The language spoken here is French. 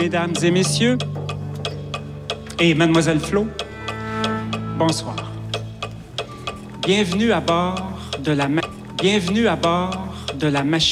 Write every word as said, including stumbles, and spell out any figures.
mesdames et messieurs, et mademoiselle Flo, bonsoir. Bienvenue à bord de la ma- bienvenue à bord de la machine.